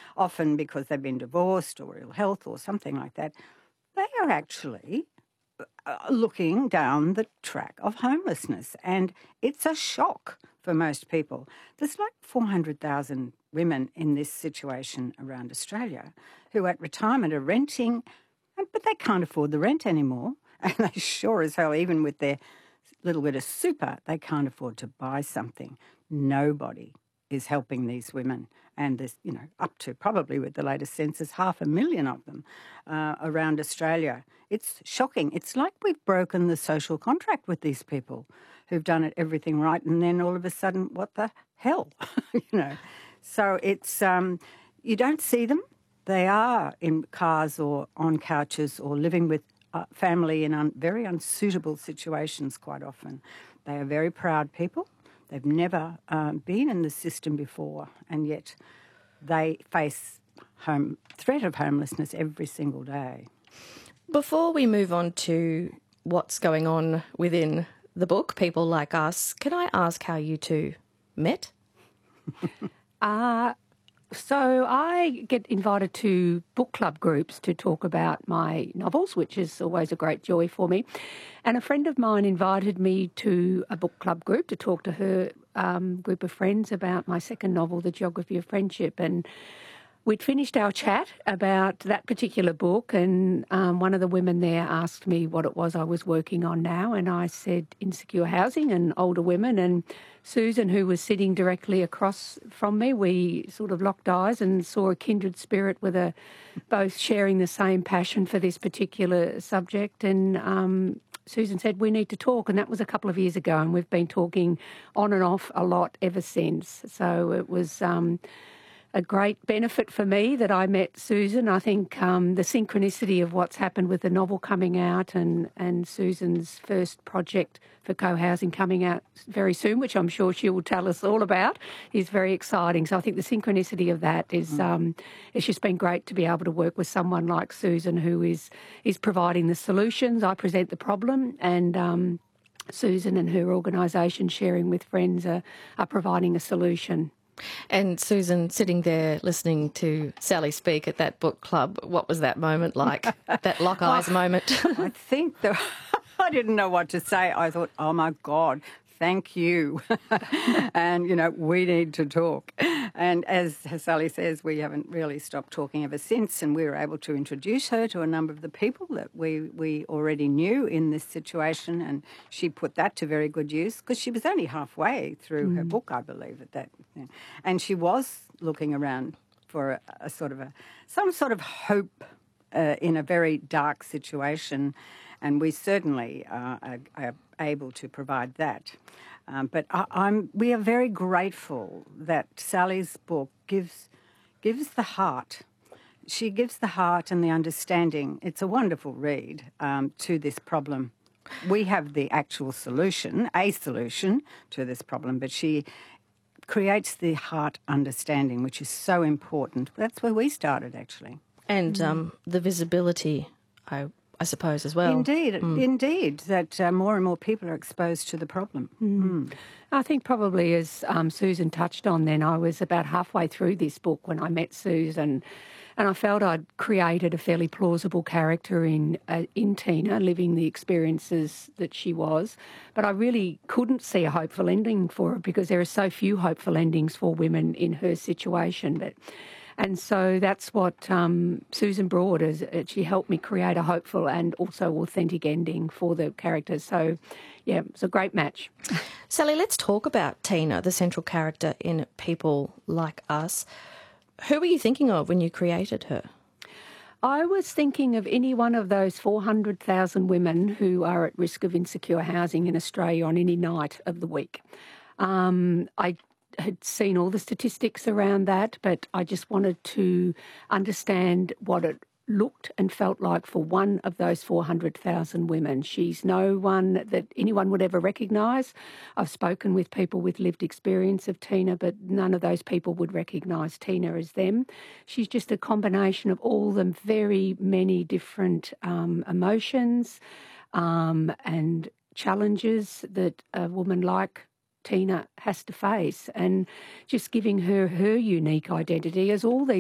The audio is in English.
often because they've been divorced or ill health or something like that, they are actually looking down the track of homelessness. And it's a shock for most people. There's like 400,000 women in this situation around Australia who at retirement are renting, but they can't afford the rent anymore. And they sure as hell, even with their little bit of super, they can't afford to buy something. Nobody is helping these women. And there's, up to probably with the latest census, 500,000 of them around Australia. It's shocking. It's like we've broken the social contract with these people who've done everything right, and then all of a sudden, what the hell? So it's, you don't see them. They are in cars or on couches or living with family in very unsuitable situations quite often. They are very proud people. They've never been in the system before, and yet they face threat of homelessness every single day. Before we move on to what's going on within the book, People Like Us, can I ask how you two met? So I get invited to book club groups to talk about my novels, which is always a great joy for me. And a friend of mine invited me to a book club group to talk to her group of friends about my second novel, The Geography of Friendship. And we'd finished our chat about that particular book, and one of the women there asked me what it was I was working on now, and I said insecure housing and older women. And Susan, who was sitting directly across from me, we sort of locked eyes and saw a kindred spirit with both sharing the same passion for this particular subject. And Susan said, we need to talk, and that was a couple of years ago, and we've been talking on and off a lot ever since. So it was a great benefit for me that I met Susan. I think the synchronicity of what's happened with the novel coming out and Susan's first project for co-housing coming out very soon, which I'm sure she will tell us all about, is very exciting. So I think the synchronicity of that is it's just been great to be able to work with someone like Susan who is providing the solutions. I present the problem, and Susan and her organisation, Sharing with Friends, are providing a solution. And Susan, sitting there listening to Sally speak at that book club, what was that moment like, that lock eyes moment? I think that I didn't know what to say. I thought, oh, my God, thank you. And, we need to talk. And as Sally says, we haven't really stopped talking ever since, and we were able to introduce her to a number of the people that we already knew in this situation, and she put that to very good use because she was only halfway through her book, I believe, at that. And she was looking around for some sort of hope in a very dark situation, and we certainly are able to provide that. But we are very grateful that Sally's book gives the heart. She gives the heart and the understanding. It's a wonderful read to this problem. We have the actual solution, a solution to this problem, but she creates the heart understanding, which is so important. That's where we started, actually. And the visibility, I suppose, as well. Indeed, that more and more people are exposed to the problem. I think probably, as Susan touched on then, I was about halfway through this book when I met Susan, and I felt I'd created a fairly plausible character in Tina, living the experiences that she was. But I really couldn't see a hopeful ending for her because there are so few hopeful endings for women in her situation. And so that's what Susan brought. She helped me create a hopeful and also authentic ending for the characters. So, yeah, it's a great match. Sally, let's talk about Tina, the central character in People Like Us. Who were you thinking of when you created her? I was thinking of any one of those 400,000 women who are at risk of insecure housing in Australia on any night of the week. I had seen all the statistics around that, but I just wanted to understand what it looked and felt like for one of those 400,000 women. She's no one that anyone would ever recognise. I've spoken with people with lived experience of Tina, but none of those people would recognise Tina as them. She's just a combination of all the very many different emotions and challenges that a woman like Tina has to face, and just giving her unique identity as all these